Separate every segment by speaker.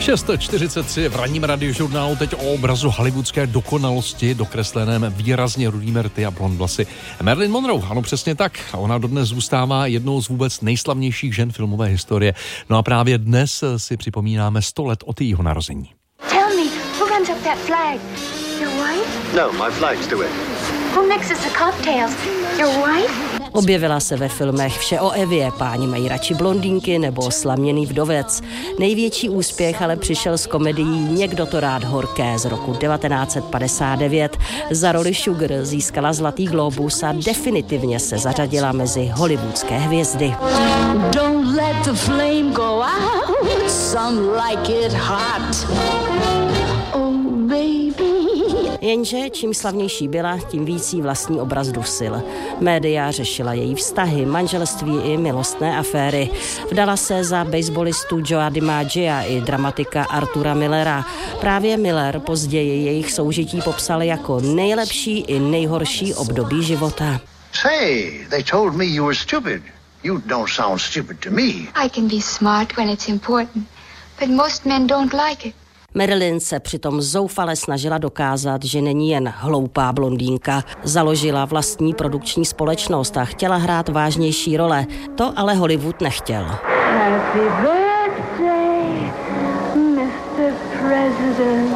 Speaker 1: 6:43 v ranním radiožurnálu teď o obrazu hollywoodské dokonalosti, dokresleném výrazně rudými rty a blond vlasy. Marilyn Monroe, ano přesně tak. A ona dodnes zůstává jednou z vůbec nejslavnějších žen filmové historie. No a právě dnes si připomínáme 100 let od jejího narození.
Speaker 2: Tell me, who runs up that flag? Your wife?
Speaker 3: No, my flags do it.
Speaker 2: Who mixes the cocktails? Your wife?
Speaker 4: Objevila se ve filmech Vše o Evě, Páni mají radši blondýnky nebo Slaměný vdovec. Největší úspěch ale přišel z komedií Někdo to rád horké z roku 1959. Za roli Sugar získala Zlatý glóbus a definitivně se zařadila mezi hollywoodské hvězdy.
Speaker 5: Don't let the flame go out, some like it hot. Oh baby.
Speaker 4: Jenže čím slavnější byla, tím víc jí vlastní obraz dusil. Média řešila její vztahy, manželství i milostné aféry. Vdala se za baseballistu Joea DiMaggia i dramatika Artura Millera. Právě Miller později jejich soužití popsal jako nejlepší i nejhorší období života.
Speaker 3: Say, they told me you were stupid. You don't sound stupid to me.
Speaker 2: I can be smart when it's important, but most men don't like it.
Speaker 4: Marilyn se přitom zoufale snažila dokázat, že není jen hloupá blondýnka. Založila vlastní produkční společnost a chtěla hrát vážnější role. To ale Hollywood nechtěl.
Speaker 5: Happy birthday, Mr. President.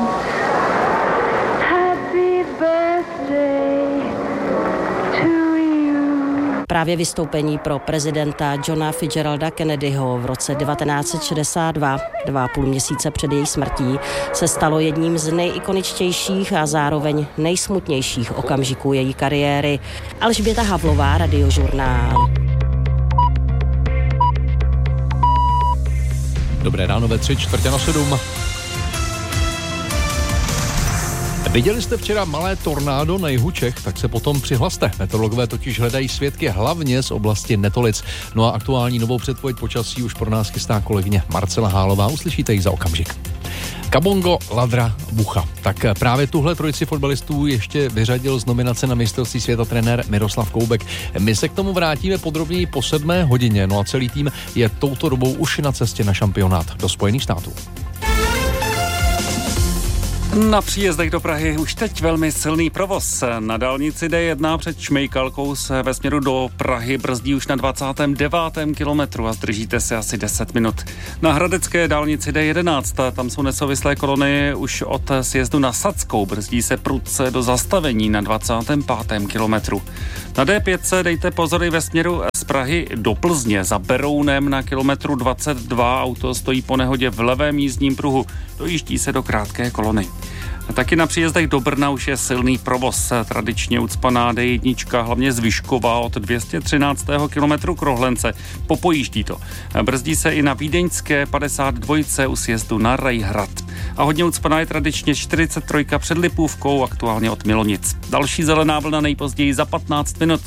Speaker 5: Happy birthday to you.
Speaker 4: Právě vystoupení pro prezidenta Johna Fitzgeralda Kennedyho v roce 1962, 2,5 měsíce před její smrtí, se stalo jedním z nejikoničtějších a zároveň nejsmutnějších okamžiků její kariéry. Alžběta Havlová, Radiožurnál.
Speaker 1: Dobré ráno ve 6:45. Viděli jste včera malé tornádo na jihu Čech, tak se potom přihlaste. Meteorologové totiž hledají svědky hlavně z oblasti Netolic. No a aktuální novou předpověď počasí už pro nás chystá kolegyně Marcela Hálová. Uslyšíte ji za okamžik. Kabongo, Ladra, Bucha. Tak právě tuhle trojici fotbalistů ještě vyřadil z nominace na mistrovství světa trenér Miroslav Koubek. My se k tomu vrátíme podrobněji po 7 hodině. No a celý tým je touto dobou už na cestě na šampionát do Spojených států.
Speaker 6: Na příjezdech do Prahy už teď velmi silný provoz. Na dálnici D1 před Šmejkalkou se ve směru do Prahy brzdí už na 29. kilometru a zdržíte se asi 10 minut. Na hradecké dálnici D11 tam jsou nesouvislé kolony už od sjezdu na Sadskou. Brzdí se prudce do zastavení na 25. kilometru. Na D5 dejte pozory ve směru z Prahy do Plzně. Za Berounem na kilometru 22 auto stojí po nehodě v levém jízdním pruhu. Dojíždí se do krátké kolony. A taky na příjezdech do Brna už je silný provoz. Tradičně ucpaná D1, hlavně z Vyškova od 213. kilometru k Rohlence. Popojíždí to. Brzdí se i na vídeňské 52. u sjezdu na Rajhrad. A hodně ucpaná je tradičně 43. před Lipůvkou, aktuálně od Milonic. Další zelená vlna nejpozději za 15 minut.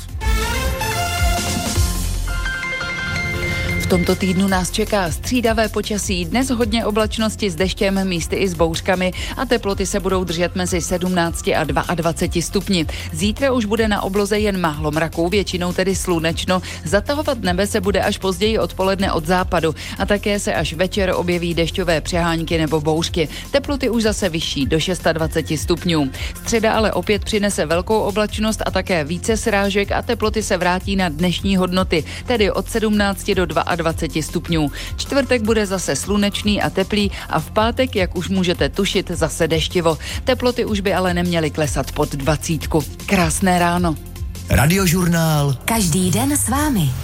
Speaker 7: V tomto týdnu nás čeká střídavé počasí, dnes hodně oblačnosti s deštěm, místy i s bouřkami a teploty se budou držet mezi 17 a 22 stupni. Zítra už bude na obloze jen málo mraků, většinou tedy slunečno. Zatahovat nebe se bude až později odpoledne od západu a také se až večer objeví dešťové přehánky nebo bouřky. Teploty už zase vyšší do 26 stupňů. Středa ale opět přinese velkou oblačnost a také více srážek a teploty se vrátí na dnešní hodnoty, tedy od 17 do 22 stupňů. Čtvrtek bude zase slunečný a teplý a v pátek, jak už můžete tušit, zase deštivo. Teploty už by ale neměly klesat pod 20. Krásné ráno.
Speaker 8: Radiožurnál.
Speaker 9: Každý den s vámi.